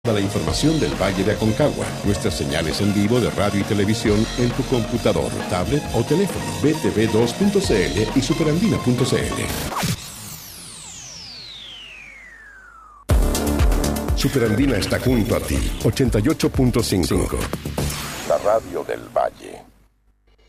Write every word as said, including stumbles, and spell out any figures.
La información del Valle de Aconcagua, nuestras señales en vivo de radio y televisión en tu computador, tablet o teléfono, b t v dos punto c l y superandina punto c l. Superandina está junto a ti, ochenta y ocho punto cinco. La radio del Valle.